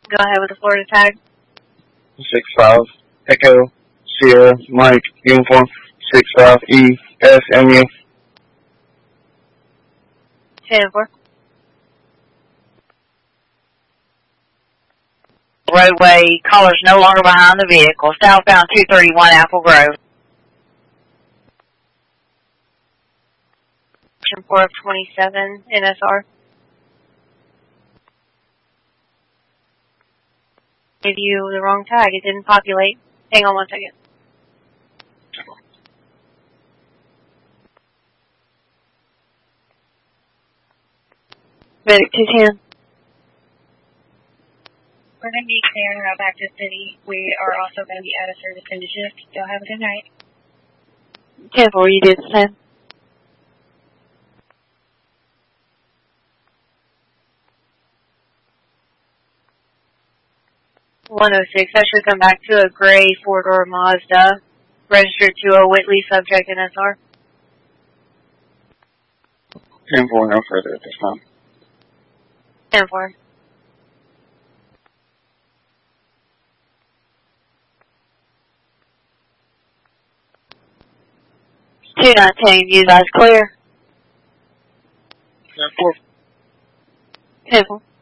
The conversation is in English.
Go ahead with the Florida tag. 6-5 Echo Sierra Mike Uniform 6-5 ESMU. 10-4. Roadway callers no longer behind the vehicle. Southbound 231 Apple Grove. 4 of 27 NSR. Gave you the wrong tag. It didn't populate. Hang on 1 second. Medic 210. We're going to be clearing route back to the city. We are also going to be out of service into shift. Y'all have a good night. 10-4, you did the same. .106, that should come back to a gray four-door Mazda, registered to a Whitley subject NSR. 10-4, no further at this time. 10-4. You guys clear. 10-4. 10-4.